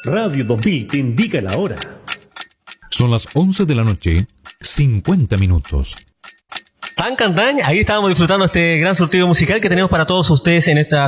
Radio 2000 te indica la hora. Son las 11 de la noche, 50 minutos. Tan, ahí estábamos disfrutando este gran surtido musical que tenemos para todos ustedes en esta